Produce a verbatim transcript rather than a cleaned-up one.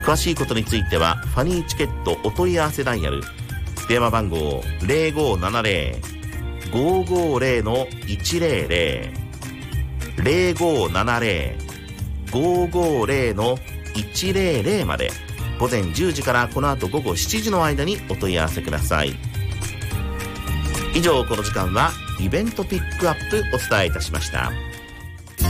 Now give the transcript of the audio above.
詳しいことについてはファニーチケットお問い合わせダイヤル電話番号 ゼロごーななゼロ ごーごーゼロ いちゼロゼロ ゼロごーななゼロ ごーごーゼロ いちゼロゼロ まで午前じゅうじからこの後午後しちじの間にお問い合わせください。以上、この時間はイベントピックアップお伝えいたしました。